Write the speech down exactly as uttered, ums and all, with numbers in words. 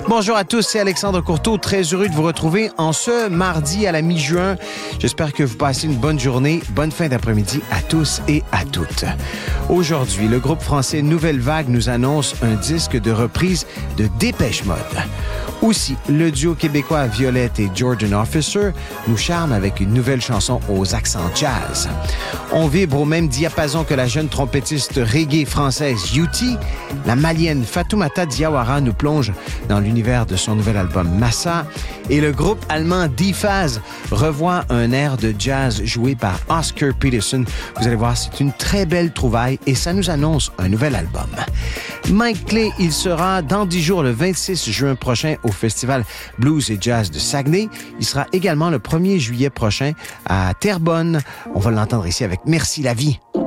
Bonjour à tous, c'est Alexandre Courteau, très heureux de vous retrouver en ce mardi à la mi-juin. J'espère que vous passez une bonne journée, bonne fin d'après-midi à tous et à toutes. Aujourd'hui, le groupe français Nouvelle Vague nous annonce un disque de reprise de Dépêche Mode. Aussi, le duo québécois Violette et Jordan Officer nous charme avec une nouvelle chanson aux accents jazz. On vibre au même diapason que la jeune trompettiste reggae française Yuti. La malienne Fatoumata Diawara nous plonge dans l'univers de son nouvel album Massa. Et le groupe allemand D-Phase revoit un air de jazz joué par Oscar Peterson. Vous allez voir, c'est une très belle trouvaille et ça nous annonce un nouvel album. Mike Clay, il sera dans dix jours, le vingt-six juin prochain, au Festival Blues et Jazz de Saguenay. Il sera également le premier juillet prochain à Terrebonne. On va l'entendre ici avec Merci la vie.